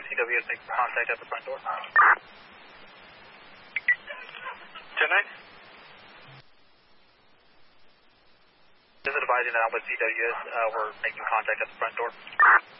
CWS making contact at the front door. 10-9. Just advising that I'm with CWS. We're making contact at the front door.